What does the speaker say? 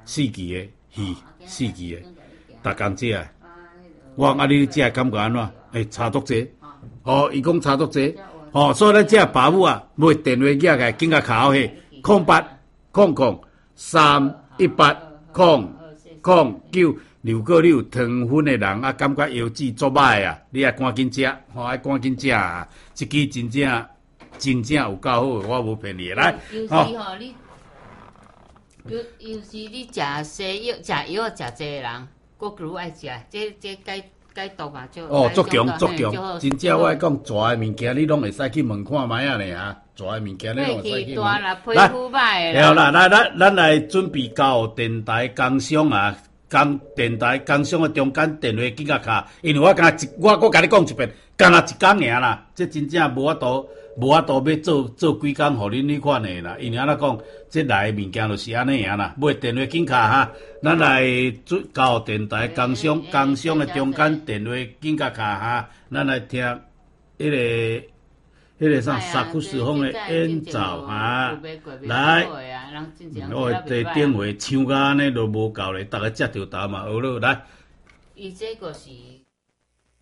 4期的鱼，4期的，逐工食的。我讲你食感觉安怎？差足济。伊讲差足济。所以咱这爸母啊，买电话寄来，紧甲卡好去0800180009。如果你有糖分的人感觉腰子足歹啊，你赶紧食，爱赶紧食啊！这支真正有够好，我无骗你。来， 有时你食西药、食药食济人，佫愈爱食，这解毒嘛，就足强，真正我讲蛇的物件，你拢会使去问看卖啊咧啊！蛇的物件你拢会使去问。来，好啦，咱来准备交电台工商啊！电台工商的中间电话紧甲卡，因为我甲你讲一遍，干那一工尔啦，这真正无法度要做几工，互恁你看的啦。因为安怎讲，这来的物件就是安尼样啦。买电话紧卡哈，咱来交电台工商的中间电话紧甲卡哈，咱来听迄个啥萨克斯风的演奏哈，来，我地电话唱甲安尼都无够咧，逐个接着头嘛，学落来。 伊这个是